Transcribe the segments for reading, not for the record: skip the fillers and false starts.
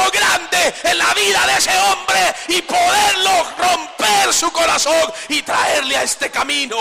algo grande en la vida de ese hombre y poderlo romper su corazón y traerle a este camino.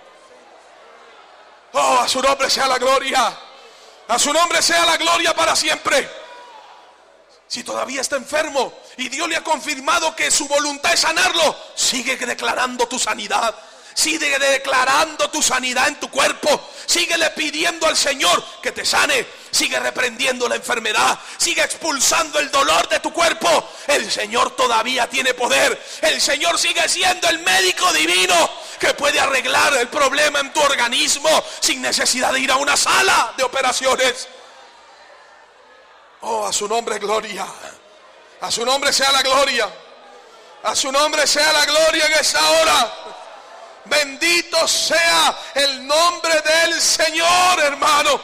Oh, a su nombre sea la gloria. A su nombre sea la gloria para siempre. Si todavía está enfermo y Dios le ha confirmado que su voluntad es sanarlo, sigue declarando tu sanidad. Sigue declarando tu sanidad en tu cuerpo. Síguele pidiendo al Señor que te sane. Sigue reprendiendo la enfermedad. Sigue expulsando el dolor de tu cuerpo. El Señor todavía tiene poder. El Señor sigue siendo el médico divino que puede arreglar el problema en tu organismo sin necesidad de ir a una sala de operaciones. Oh, a su nombre gloria. A su nombre sea la gloria. A su nombre sea la gloria en esta hora. Bendito sea el nombre del Señor, hermano.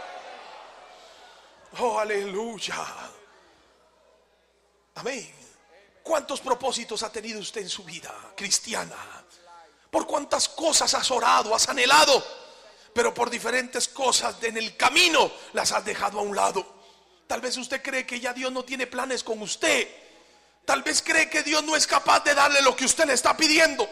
Oh, aleluya. Amén. ¿Cuántos propósitos ha tenido usted en su vida cristiana? ¿Por cuántas cosas has orado, has anhelado? Pero por diferentes cosas en el camino las has dejado a un lado. Tal vez usted cree que ya Dios no tiene planes con usted. Tal vez cree que Dios no es capaz de darle lo que usted le está pidiendo.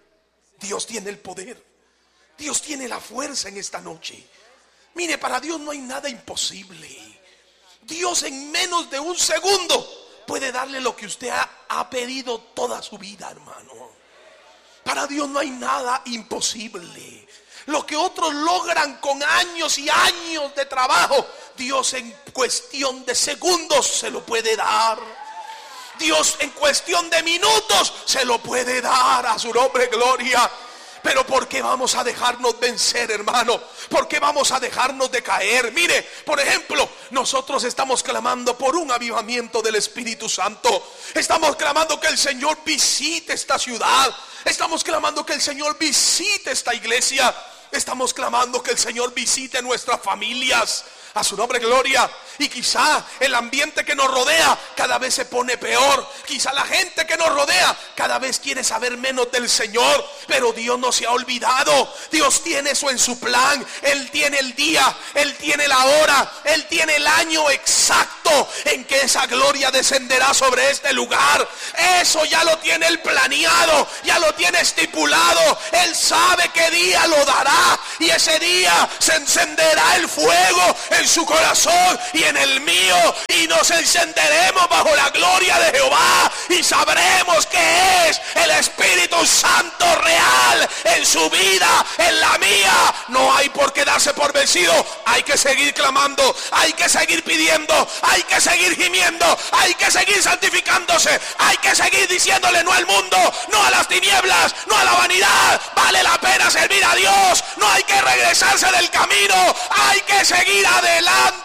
Dios tiene el poder. Dios tiene la fuerza en esta noche. Mire, para Dios no hay nada imposible. Dios en menos de un segundo puede darle lo que usted ha pedido toda su vida, hermano. Para Dios no hay nada imposible. Lo que otros logran con años y años de trabajo, Dios en cuestión de segundos se lo puede dar. Dios en cuestión de minutos se lo puede dar. A su nombre gloria. Pero ¿por qué vamos a dejarnos vencer, hermano? ¿Por qué vamos a dejarnos de caer? Mire, por ejemplo, nosotros estamos clamando por un avivamiento del Espíritu Santo. Estamos clamando que el Señor visite esta ciudad. Estamos clamando que el Señor visite esta iglesia. Estamos clamando que el Señor visite nuestras familias. A su nombre gloria. Y quizá el ambiente que nos rodea cada vez se pone peor. Quizá la gente que nos rodea cada vez quiere saber menos del Señor. Pero Dios no se ha olvidado. Dios tiene eso en su plan. Él tiene el día, Él tiene la hora, Él tiene el año exacto en que esa gloria descenderá sobre este lugar. Eso ya lo tiene Él planeado, ya lo tiene estipulado. Él sabe qué día lo dará. Y ese día se encenderá el fuego en su corazón y en el mío, y nos encenderemos bajo la gloria de Jehová y sabremos que es el Espíritu Santo real en su vida, en la mía. No hay por qué darse por vencido. Hay que seguir clamando, hay que seguir pidiendo, hay que seguir gimiendo, hay que seguir santificándose, hay que seguir diciéndole no al mundo, no a las tinieblas, no a la vanidad. Vale la pena servir a Dios. No hay que regresarse del camino, hay que seguir adelante.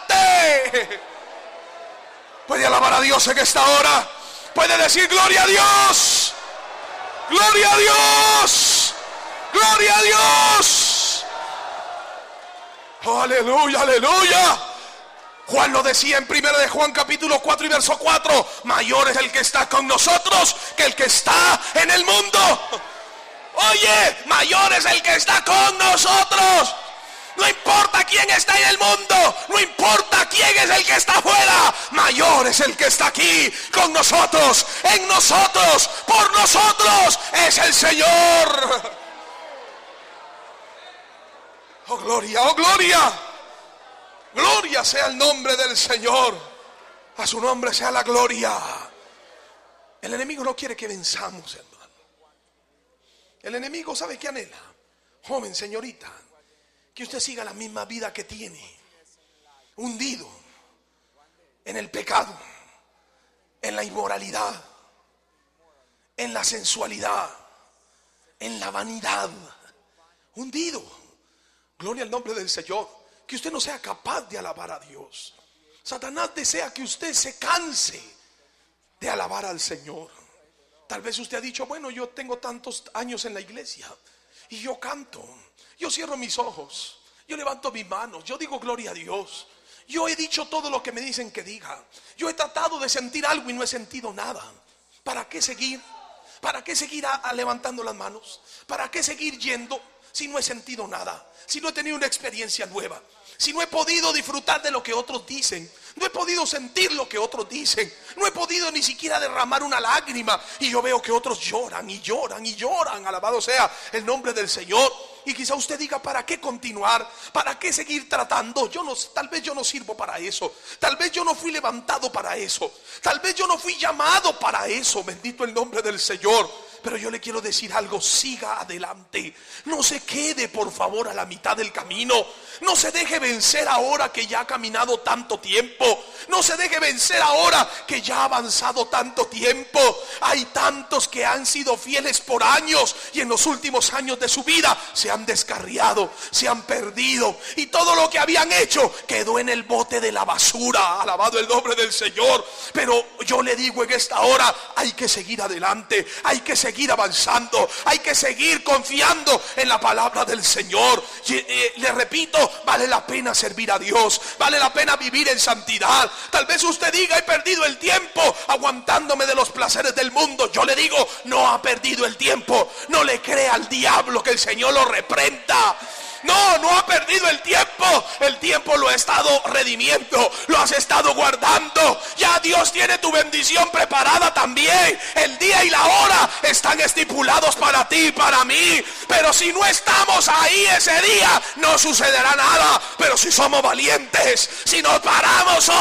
Puede alabar a Dios en esta hora. Puede decir gloria a Dios, gloria a Dios, gloria a Dios. Oh, aleluya, aleluya. Juan lo decía en 1 de Juan capítulo 4 y verso 4. Mayor es el que está con nosotros que el que está en el mundo. Oye, mayor es el que está con nosotros. No importa quién está en el mundo, no importa quién es el que está afuera, mayor es el que está aquí con nosotros, en nosotros, por nosotros, es el Señor. Oh gloria, oh gloria. Gloria sea el nombre del Señor. A su nombre sea la gloria. El enemigo no quiere que venzamos, hermano. El enemigo, ¿sabe qué anhela? Joven, señorita, que usted siga la misma vida que tiene, hundido en el pecado, en la inmoralidad, en la sensualidad, en la vanidad, hundido. Gloria al nombre del Señor. Que usted no sea capaz de alabar a Dios. Satanás desea que usted se canse de alabar al Señor. Tal vez usted ha dicho, bueno, yo tengo tantos años en la iglesia y yo canto, yo cierro mis ojos, yo levanto mis manos, yo digo gloria a Dios, yo he dicho todo lo que me dicen que diga, yo he tratado de sentir algo y no he sentido nada. ¿Para qué seguir? ¿Para qué seguir levantando las manos? ¿Para qué seguir yendo si no he sentido nada? Si no he tenido una experiencia nueva, si no he podido disfrutar de lo que otros dicen, No he podido sentir lo que otros dicen. No he podido ni siquiera derramar una lágrima. Y yo veo que otros lloran y lloran y lloran. Alabado sea el nombre del Señor. Y quizá usted diga, ¿para qué continuar? ¿Para qué seguir tratando? Tal vez yo no sirvo para eso. Tal vez yo no fui levantado para eso. Tal vez yo no fui llamado para eso. Bendito el nombre del Señor. Pero yo le quiero decir algo, siga adelante. No se quede por favor a la mitad del camino. No se deje vencer ahora que ya ha caminado tanto tiempo. No se deje vencer ahora que ya ha avanzado tanto tiempo. Hay tantos que han sido fieles por años y en los últimos años de su vida se han descarriado, se han perdido. Y todo lo que habían hecho quedó en el bote de la basura. Alabado el nombre del Señor. Pero yo le digo en esta hora, hay que seguir adelante. Hay que seguir avanzando, hay que seguir confiando en la palabra del Señor. Le repito, vale la pena servir a Dios, vale la pena vivir en santidad. Tal vez usted diga, he perdido el tiempo aguantándome de los placeres del mundo. Yo le digo, no ha perdido el tiempo. No le crea al diablo, que el Señor lo reprenda. No ha perdido el tiempo. El tiempo lo ha estado redimiendo, lo has estado guardando. Ya Dios tiene tu bendición preparada también. El día y la hora están estipulados para ti y para mí. Pero si no estamos ahí ese día, no sucederá nada. Pero si somos valientes, si nos paramos